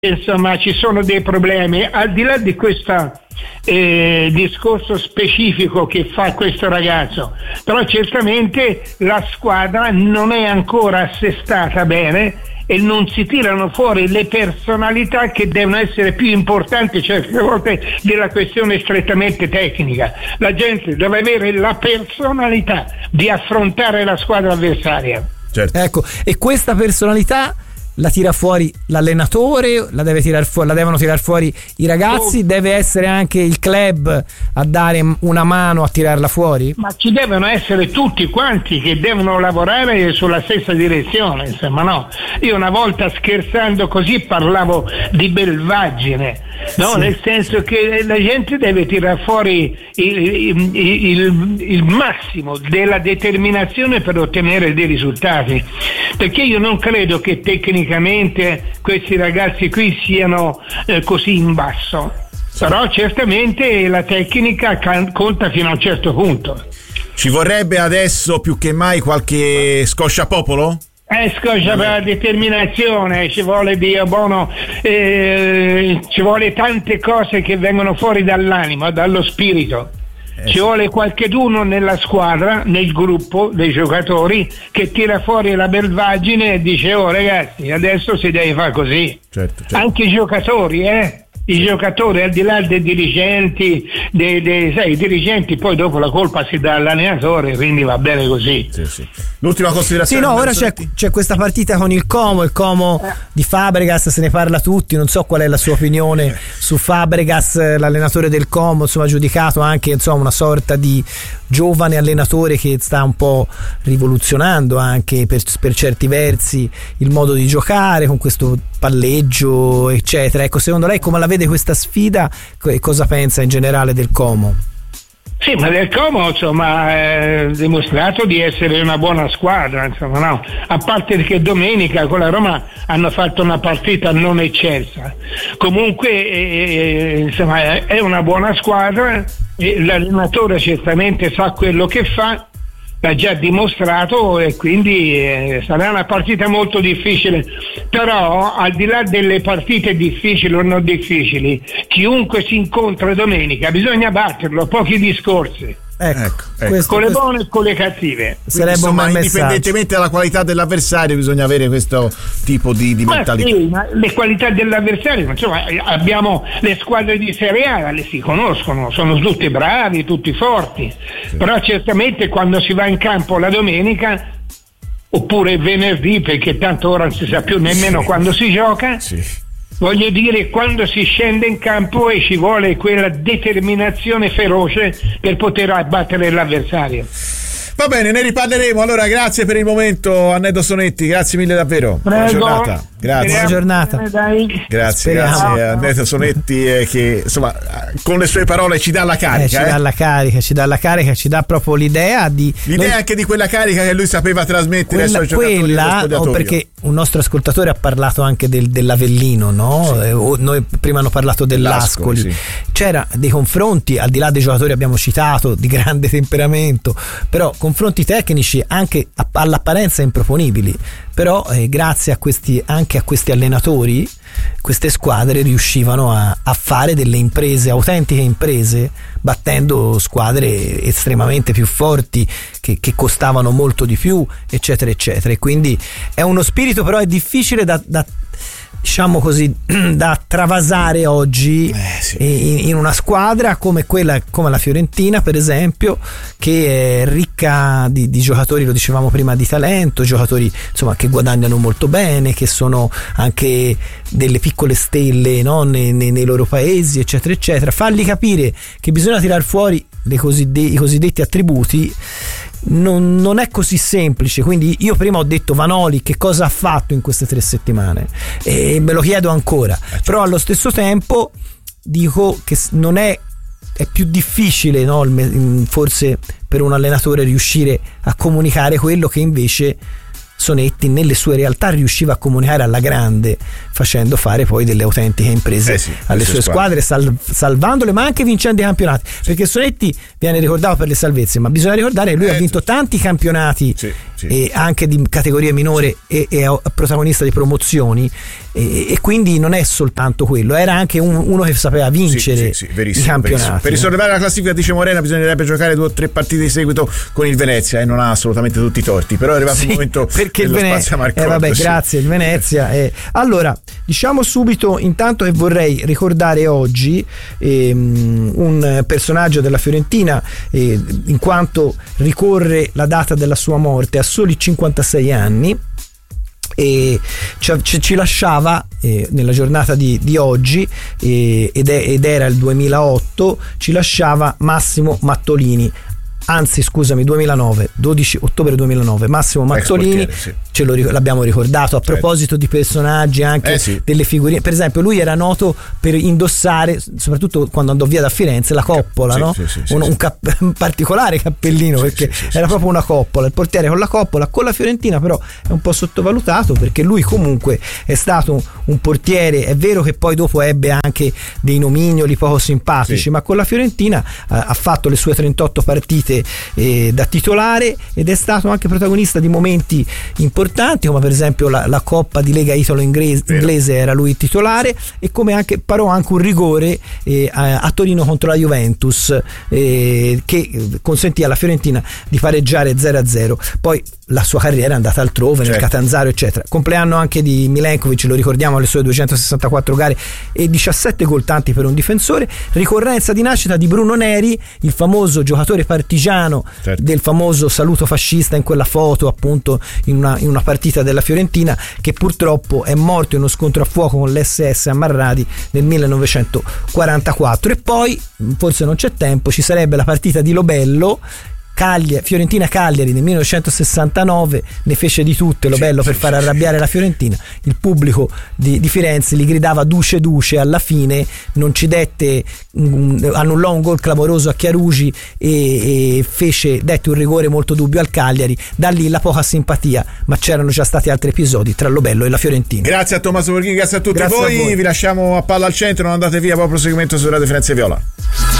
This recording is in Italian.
insomma ci sono dei problemi, al di là di questo discorso specifico che fa questo ragazzo, però certamente la squadra non è ancora assestata bene e non si tirano fuori le personalità che devono essere più importanti certe volte della questione strettamente tecnica. La gente deve avere la personalità di affrontare la squadra avversaria. Certo. Ecco, e questa personalità la tira fuori l'allenatore, la devono tirar fuori i ragazzi, deve essere anche il club a dare una mano a tirarla fuori? Ma ci devono essere tutti quanti che devono lavorare sulla stessa direzione, insomma, no? Io una volta scherzando così parlavo di belvaggine, no? Sì. Nel senso che la gente deve tirar fuori il massimo della determinazione per ottenere dei risultati, perché io non credo che tecnicamente questi ragazzi qui siano così in basso, però certamente la tecnica conta fino a un certo punto. Ci vorrebbe adesso più che mai qualche scosciapopolo? Scoscia per la determinazione, ci vuole Dio buono, ci vuole tante cose che vengono fuori dall'anima, dallo spirito. Ci vuole qualcheduno nella squadra, nel gruppo dei giocatori, che tira fuori la belvaggine e dice: oh ragazzi, adesso si deve fare così. Certo. Anche i giocatori, i giocatori, al di là dei dirigenti, sai, i dirigenti poi dopo la colpa si dà all'allenatore, quindi va bene così. Sì. L'ultima considerazione. Sì, no, ora c'è questa partita con il Como di Fabregas, se ne parla tutti, non so qual è la sua opinione su Fabregas, l'allenatore del Como, insomma giudicato anche insomma una sorta di giovane allenatore che sta un po' rivoluzionando anche per certi versi il modo di giocare con questo palleggio eccetera. Ecco, secondo lei come la vede questa sfida e cosa pensa in generale del Como? Sì, ma del Como insomma ha dimostrato di essere una buona squadra, insomma, no? A parte che domenica con la Roma hanno fatto una partita non eccelsa, comunque insomma è una buona squadra e l'allenatore certamente sa quello che fa, l'ha già dimostrato e quindi sarà una partita molto difficile, però al di là delle partite difficili o non difficili, chiunque si incontra domenica bisogna batterlo, pochi discorsi. Ecco. Con le buone e con le cattive. Sarebbe insomma, indipendentemente dalla qualità dell'avversario bisogna avere questo tipo di mentalità. Sì, ma le qualità dell'avversario, insomma, abbiamo le squadre di Serie A, le si conoscono, sono tutti bravi, tutti forti, sì. Però certamente quando si va in campo la domenica oppure venerdì, perché tanto ora non si sa più nemmeno quando si gioca, voglio dire, quando si scende in campo e ci vuole quella determinazione feroce per poter abbattere l'avversario. Va bene, ne riparleremo. Allora, grazie per il momento, Annetto Sonetti, grazie mille davvero. Prego. Buona giornata. Grazie. Buona giornata. Grazie Annetto Sonetti che insomma con le sue parole ci dà la carica. Ci dà la carica, ci dà proprio l'idea anche di quella carica che lui sapeva trasmettere ai suoi giocatori. Perché un nostro ascoltatore ha parlato anche dell'Avellino, no? Sì. Noi prima hanno parlato dell'Ascoli. Sì. C'era dei confronti, al di là dei giocatori abbiamo citato di grande temperamento, però confronti tecnici anche all'apparenza improponibili, però grazie a questi allenatori queste squadre riuscivano a fare delle imprese, autentiche imprese, battendo squadre estremamente più forti che costavano molto di più, eccetera eccetera. E quindi è uno spirito, però è difficile da diciamo così da travasare oggi in una squadra come la Fiorentina, per esempio, che è ricca di giocatori, lo dicevamo prima, di talento, giocatori insomma che guadagnano molto bene, che sono anche delle piccole stelle, no? nei loro paesi, eccetera eccetera. Fargli capire che bisogna tirar fuori i cosiddetti attributi non è così semplice. Quindi io prima ho detto Vanoli che cosa ha fatto in queste 3 settimane e me lo chiedo ancora, però allo stesso tempo dico che non è più difficile, no? Forse per un allenatore riuscire a comunicare quello che invece Sonetti nelle sue realtà riusciva a comunicare alla grande, facendo fare poi delle autentiche imprese alle sue squadre, salvandole ma anche vincendo i campionati, perché Sonetti viene ricordato per le salvezze, ma bisogna ricordare che lui ha vinto tanti campionati anche di categoria minore e protagonista di promozioni, e quindi non è soltanto quello, era anche uno che sapeva vincere i campionati. Per risollevare la classifica, dice Morena, bisognerebbe giocare 2 o 3 partite di seguito con il Venezia, e non ha assolutamente tutti i torti, però è arrivato il momento perché il Venezia grazie il Venezia. Allora, diciamo subito intanto che vorrei ricordare oggi un personaggio della Fiorentina, in quanto ricorre la data della sua morte a soli 56 anni, e ci lasciava nella giornata di oggi, ed era il 2008, ci lasciava Massimo Mattolini. Anzi, scusami, 12 ottobre 2009, Massimo Mattolini, l'abbiamo ricordato a proposito di personaggi anche delle figurine. Per esempio, lui era noto per indossare, soprattutto quando andò via da Firenze, la coppola, no? Un particolare cappellino, perché era proprio una coppola, il portiere con la coppola. Con la Fiorentina però è un po' sottovalutato, perché lui comunque è stato un portiere, è vero che poi dopo ebbe anche dei nomignoli poco simpatici, ma con la Fiorentina ha fatto le sue 38 partite da titolare, ed è stato anche protagonista di momenti importanti, come per esempio la Coppa di Lega Italo inglese era lui titolare, e come anche parò anche un rigore a Torino contro la Juventus, che consentì alla Fiorentina di pareggiare 0-0. Poi la sua carriera è andata altrove, nel Catanzaro eccetera. Compleanno anche di Milenkovic, lo ricordiamo, alle sue 264 gare e 17 gol tanti per un difensore. Ricorrenza di nascita di Bruno Neri, il famoso giocatore partigiano del famoso saluto fascista in quella foto, appunto in una partita della Fiorentina, che purtroppo è morto in uno scontro a fuoco con l'SS a Marradi nel 1944. E poi, forse non c'è tempo, ci sarebbe la partita di Lobello, Fiorentina-Cagliari nel 1969, ne fece di tutte Lobello per far arrabbiare la Fiorentina. Il pubblico di Firenze gli gridava duce duce, alla fine non ci dette, annullò un gol clamoroso a Chiarugi e dette un rigore molto dubbio al Cagliari. Da lì la poca simpatia, ma c'erano già stati altri episodi tra Lobello e la Fiorentina. Grazie a Tommaso Borghini, grazie a tutti voi. Vi lasciamo a Palla al Centro, non andate via, poi proseguimento su Radio Firenze Viola.